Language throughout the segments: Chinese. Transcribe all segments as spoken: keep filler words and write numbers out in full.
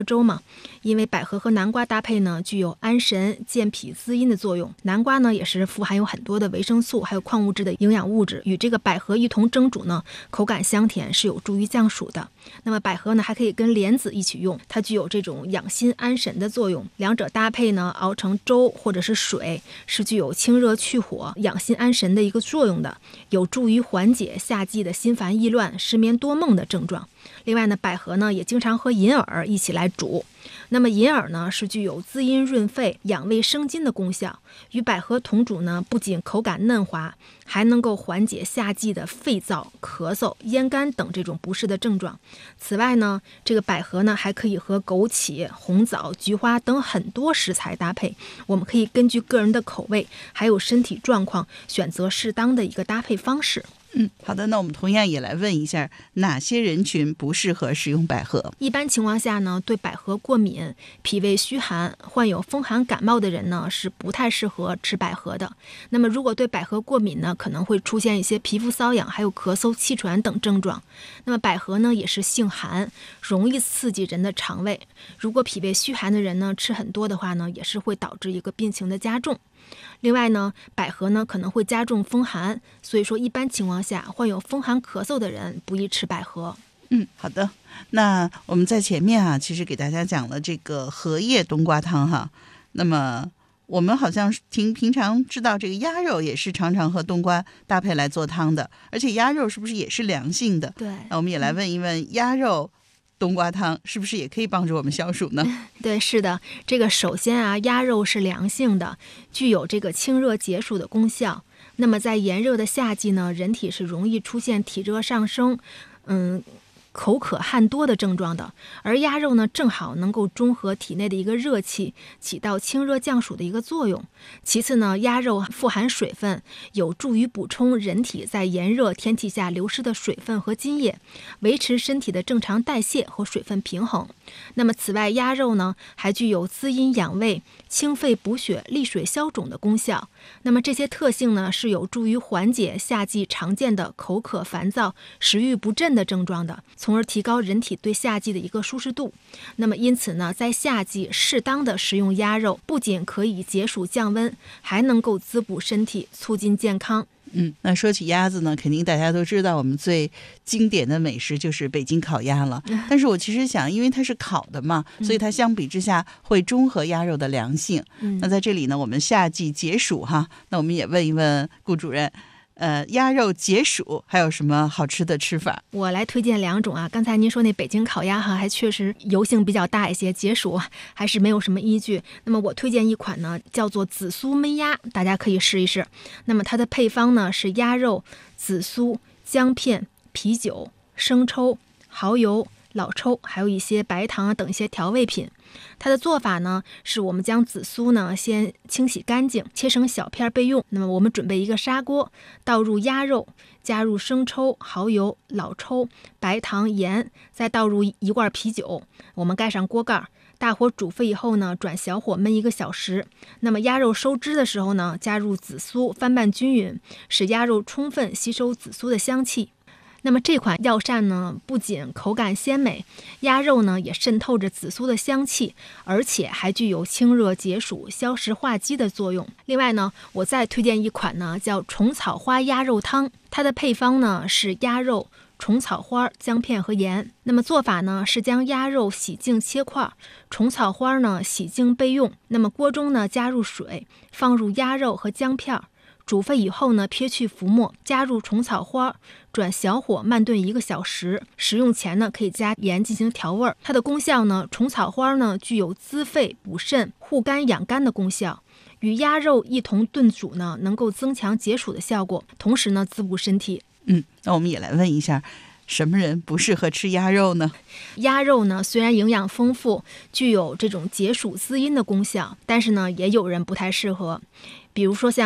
粥嘛，因为百合和南瓜搭配呢，具有安神、健脾滋阴的作用。南瓜呢，也是富含有很多的维生素，还有矿物质的营养物质，与这个百合一同蒸煮呢，口感香甜，是有助于降暑的。那么百合呢，还可以跟莲子一起用，它具有这种养心安神的作用。两者搭配呢，熬成粥或者是水，是具有清热去火、养心安神的一个作用的，有助于缓解夏季的心烦意乱、失眠多梦的症状。另外呢，百合呢也经常和银耳一起来煮。那么银耳呢是具有滋阴润肺、养胃生津的功效。与百合同煮呢，不仅口感嫩滑，还能够缓解夏季的肺燥、咳嗽、咽干等这种不适的症状。此外呢，这个百合呢还可以和枸杞、红枣、菊花等很多食材搭配。我们可以根据个人的口味还有身体状况，选择适当的一个搭配方式。 嗯，好的，那我们同样也来问一下，哪些人群不适合食用百合？ 一般情况下呢，对百合过敏、脾胃虚寒、患有风寒感冒的人呢，是不太适合吃百合的。那么如果对百合过敏呢，可能会出现一些皮肤瘙痒，还有咳嗽、气喘等症状。那么百合呢，也是性寒，容易刺激人的肠胃。如果脾胃虚寒的人呢，吃很多的话呢，也是会导致一个病情的加重。另外呢，百合呢可能会加重风寒，所以说一般情况下，患有风寒咳嗽的人不宜吃百合。 嗯，好的。那我们在前面啊，其实给大家讲了这个荷叶冬瓜汤哈。那么我们好像听平常知道这个鸭肉也是常常和冬瓜搭配来做汤的，而且鸭肉是不是也是凉性的？ 对。 那我们也来问一问，鸭肉冬瓜汤是不是也可以帮助我们消暑呢？ 对，是的，这个首先啊，鸭肉是凉性的，具有这个清热解暑的功效。那么在炎热的夏季呢，人体是容易出现体热上升，嗯。口渴汗多的症状的，而鸭肉呢正好能够中和体内的一个热气，起到清热降暑的一个作用。其次呢，鸭肉富含水分，有助于补充人体在炎热天气下流失的水分和津液，维持身体的正常代谢和水分平衡。那么此外，鸭肉呢还具有滋阴养胃、清肺补血、利水消肿的功效。那么这些特性呢是有助于缓解夏季常见的口渴烦躁、食欲不振的症状的，从而提高人体对夏季的一个舒适度。那么因此呢，在夏季适当的食用鸭肉，不仅可以解暑降温，还能够滋补身体，促进健康。 嗯，那说起鸭子呢，肯定大家都知道我们最经典的美食就是北京烤鸭了。但是我其实想，因为它是烤的嘛，所以它相比之下会中和鸭肉的凉性。嗯、那在这里呢，我们夏季解暑哈，那我们也问一问顾主任，呃，鸭肉解暑还有什么好吃的吃法？ 我来推荐两种啊。刚才您说那北京烤鸭哈，还确实油性比较大一些，解暑还是没有什么依据。那么我推荐一款呢，叫做紫苏焖鸭，大家可以试一试。那么它的配方呢是鸭肉、紫苏、姜片、啤酒、生抽、蚝油、老抽，还有一些白糖啊等一些调味品。它的做法呢，是我们将紫苏呢先清洗干净，切成小片备用。那么我们准备一个砂锅，倒入鸭肉，加入生抽、蚝油、老抽、白糖、盐，再倒入一罐啤酒。我们盖上锅盖，大火煮沸以后呢，转小火焖一个小时。那么鸭肉收汁的时候呢，加入紫苏，翻拌均匀，使鸭肉充分吸收紫苏的香气。那么这款药膳呢，不仅口感鲜美，鸭肉呢也渗透着紫苏的香气，而且还具有清热解暑、消食化积的作用。另外呢，我再推荐一款呢，叫虫草花鸭肉汤，它的配方呢是鸭肉、虫草花、姜片和盐。那么做法呢是将鸭肉洗净切块，虫草花呢洗净备用。那么锅中呢加入水，放入鸭肉和姜片。煮沸以后呢，撇去浮沫，加入虫草花，转小火慢炖一个小时。食用前呢，可以加盐进行调味。它的功效呢，虫草花呢具有滋肺补肾、护肝养肝的功效，与鸭肉一同炖煮呢，能够增强解暑的效果，同时呢滋补身体。 嗯，那我们也来问一下，什么人不适合吃鸭肉呢？ 鸭肉呢，虽然营养丰富，具有这种解暑滋阴的功效，但是呢，也有人不太适合。比如说像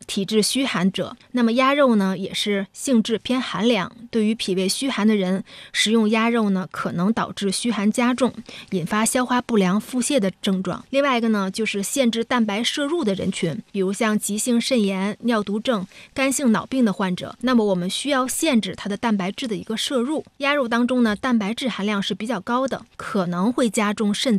体质虚寒者。那么鸭肉呢，也是性质偏寒凉，对于脾胃虚寒的人，食用鸭肉呢，可能导致虚寒加重，引发消化不良、腹泻的症状。另外一个呢，就是限制蛋白摄入的人群，比如像急性肾炎、尿毒症、肝性脑病的患者，那么我们需要限制它的蛋白质的一个摄入。鸭肉当中呢，蛋白质含量是比较高的，可能会加重肾